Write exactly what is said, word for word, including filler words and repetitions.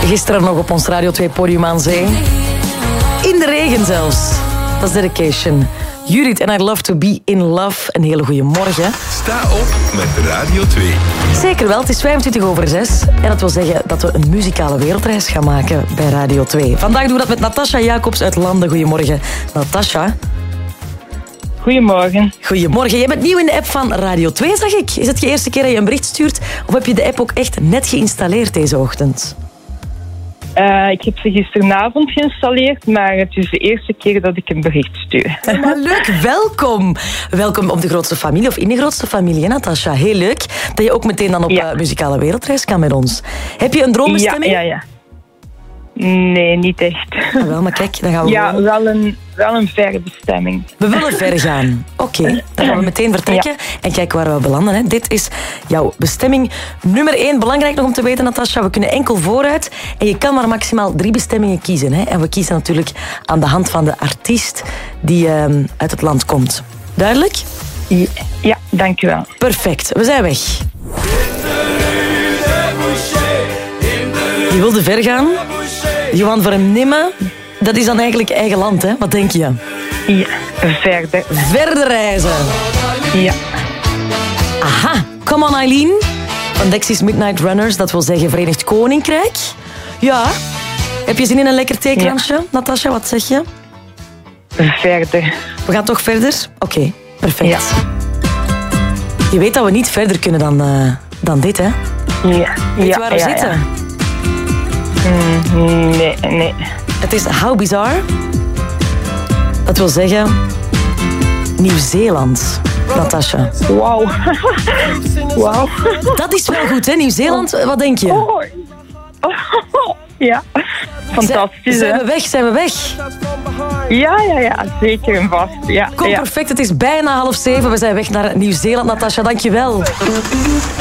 Gisteren nog op ons Radio twee podium aan zee. In de regen zelfs. Dat is dedication. Judith en I Love to Be in Love. Een hele goede morgen. Sta op met Radio twee. Zeker wel, het is vijfentwintig over zes. En dat wil zeggen dat we een muzikale wereldreis gaan maken bij Radio twee. Vandaag doen we dat met Natasha Jacobs uit Landen. Goedemorgen, Natasha. Goedemorgen. Goedemorgen. Jij bent nieuw in de app van Radio twee, zag ik. Is het je eerste keer dat je een bericht stuurt? Of heb je de app ook echt net geïnstalleerd deze ochtend? Uh, ik heb ze gisteravond geïnstalleerd, maar het is de eerste keer dat ik een bericht stuur. Maar leuk, welkom. Welkom op de grootste familie, of in de grootste familie, hè, Natasha. Heel leuk dat je ook meteen dan op ja. uh, muzikale wereldreis kan met ons. Heb je een droombestemming? Ja, ja, ja. Nee, niet echt. Ah, wel, maar kijk, dan gaan we... Ja, gewoon... wel een, wel een verre bestemming. We willen ver gaan. Oké, okay, dan gaan we meteen vertrekken ja. en kijken waar we belanden. Hè. Dit is jouw bestemming nummer één. Belangrijk nog om te weten, Natasha, we kunnen enkel vooruit. En je kan maar maximaal drie bestemmingen kiezen. Hè. En we kiezen natuurlijk aan de hand van de artiest die uh, uit het land komt. Duidelijk? Ja, ja, dankjewel. Perfect, we zijn weg. Je wilde ver gaan? Johan van Nimme, dat is dan eigenlijk eigen land, hè? Wat denk je? Ja, verder. Verder reizen. Ja. Aha, Come On Eileen van Dexys Midnight Runners, dat wil zeggen Verenigd Koninkrijk. Ja. Heb je zin in een lekker theekransje, ja. Natasha? Wat zeg je? Verder. We gaan toch verder? Oké, okay, perfect. Ja. Je weet dat we niet verder kunnen dan, uh, dan dit, hè? Ja. Weet ja, je waar we ja, zitten? Ja. Mm, nee, nee. Het is How Bizarre. Dat wil zeggen Nieuw-Zeeland, Natasha. Wauw. Wauw. Dat is wel goed, hè? Nieuw-Zeeland, wat denk je? Oh. Oh. Ja, fantastisch. Zijn we weg, zijn we weg? Ja, ja, ja, zeker en vast. Ja, Kom, ja. perfect, het is bijna half zeven. We zijn weg naar Nieuw-Zeeland, Natasha, dank je wel.